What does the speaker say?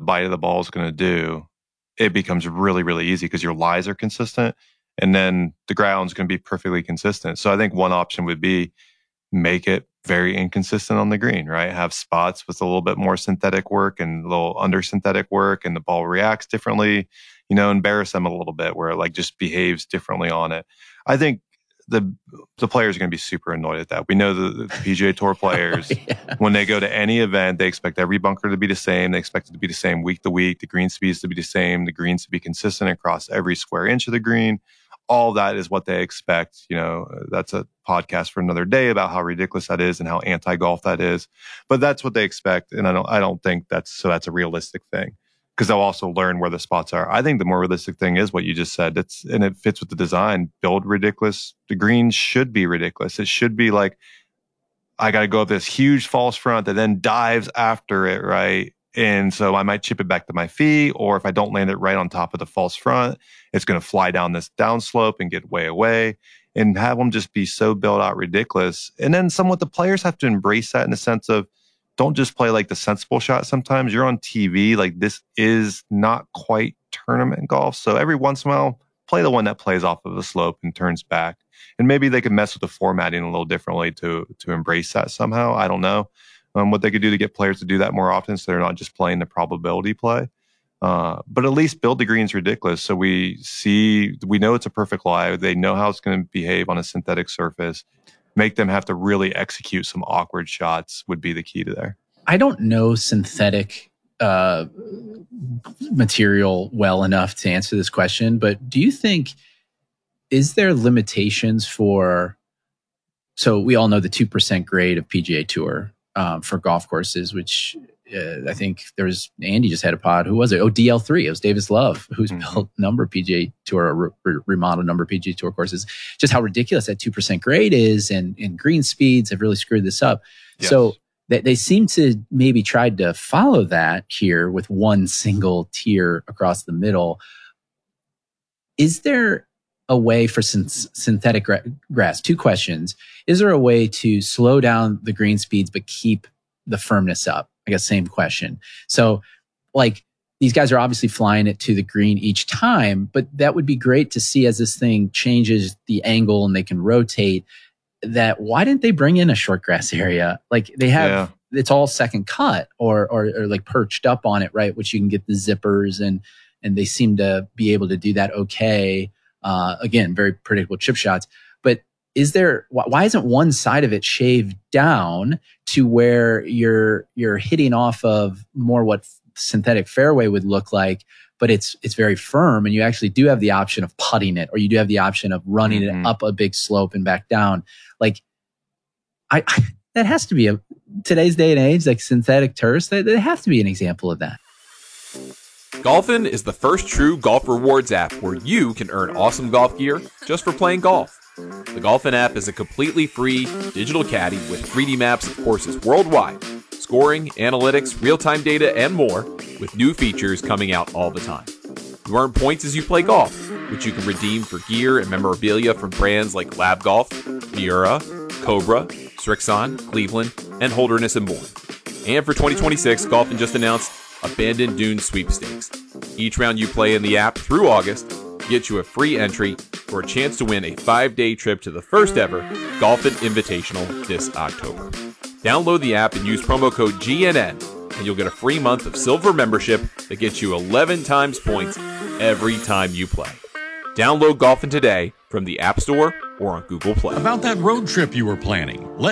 bite of the ball is going to do, it becomes really, really easy because your lies are consistent, and then the ground's going to be perfectly consistent. So I think one option would be make it very inconsistent on the green, right? Have spots with a little bit more synthetic work and a little under synthetic work, and the ball reacts differently, embarrass them a little bit where it like just behaves differently on it. I think the players are going to be super annoyed at that. We know the PGA Tour players, when they go to any event, they expect every bunker to be the same. They expect it to be the same week to week, the green speeds to be the same, the greens to be consistent across every square inch of the green. All that is what they expect. That's a podcast for another day about how ridiculous that is and how anti-golf that is. But that's what they expect. And I don't think that's a realistic thing, because they'll also learn where the spots are. I think the more realistic thing is what you just said. And it fits with the design. Build ridiculous. The green should be ridiculous. It should be like, I got to go up this huge false front that then dives after it, right? And so I might chip it back to my feet, or if I don't land it right on top of the false front, it's going to fly down this downslope and get way away, and have them just be so built out ridiculous. And then somewhat the players have to embrace that in the sense of, don't just play like the sensible shot. Sometimes you're on TV, like this is not quite tournament golf. So every once in a while, play the one that plays off of the slope and turns back. And maybe they could mess with the formatting a little differently to embrace that somehow. I don't know. What they could do to get players to do that more often, so they're not just playing the probability play. But at least build the greens ridiculous. So we know it's a perfect lie. They know how it's going to behave on a synthetic surface. Make them have to really execute some awkward shots would be the key to there. I don't know synthetic material well enough to answer this question, but do you think, is there limitations for, so we all know the 2% grade of PGA Tour for golf courses, which I think Andy just had a pod. Who was it? Oh, DL3. It was Davis Love, who's built a number of PGA Tour, or remodeled a number of PGA Tour courses. Just how ridiculous that 2% grade is, and green speeds have really screwed this up. Yes. So they seem to maybe tried to follow that here with one single tier across the middle. Is there a way for synthetic grass? Two questions. Is there a way to slow down the green speeds but keep the firmness up? I guess same question. So like these guys are obviously flying it to the green each time, but that would be great to see as this thing changes the angle and they can rotate that. Why didn't they bring in a short grass area? Like they have, it's all second cut or like perched up on it, right? Which you can get the zippers and they seem to be able to do that. Okay. Again, very predictable chip shots, but why isn't one side of it shaved down to where you're hitting off of more what synthetic fairway would look like, but it's very firm, and you actually do have the option of putting it, or you do have the option of running it up a big slope and back down. Like that has to be today's day and age, like synthetic turfs, that has to be an example of that. Golfin is the first true golf rewards app where you can earn awesome golf gear just for playing golf. The Golfin app is a completely free digital caddy with 3D maps of courses worldwide, scoring, analytics, real-time data, and more, with new features coming out all the time. You earn points as you play golf, which you can redeem for gear and memorabilia from brands like Lab Golf, Miura, Cobra, Srixon, Cleveland, and Holderness and Bourne. And for 2026, Golfin just announced Abandoned Dunes Sweepstakes. Each round you play in the app through August gets you a free entry for a chance to win a 5-day trip to the first ever Golfin Invitational this October. Download the app and use promo code GNN, and you'll get a free month of silver membership that gets you 11 times points every time you play. Download Golfin today from the App Store or on Google Play. About that road trip you were planning.